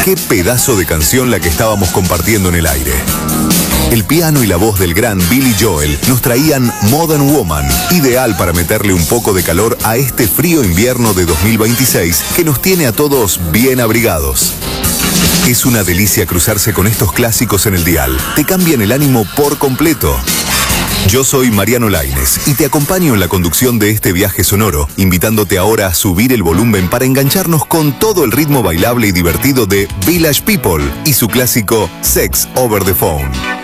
Qué pedazo de canción la que estábamos compartiendo en el aire. El piano y la voz del gran Billy Joel nos traían Modern Woman, ideal para meterle un poco de calor a este frío invierno de 2026 que nos tiene a todos bien abrigados. Es una delicia cruzarse con estos clásicos en el dial. Te cambian el ánimo por completo. Yo soy Mariano Lainez y te acompaño en la conducción de este viaje sonoro, invitándote ahora a subir el volumen para engancharnos con todo el ritmo bailable y divertido de Village People y su clásico Sex Over the Phone.